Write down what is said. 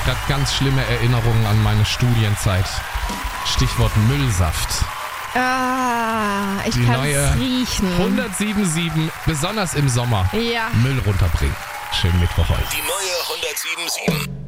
gerade ganz schlimme Erinnerungen an meine Studienzeit. Stichwort Müllsaft. Ich Die kann neue es riechen. 107.7, besonders im Sommer, Ja. Müll runterbringen. Schönen Mittwoch euch. Die neue 107.7.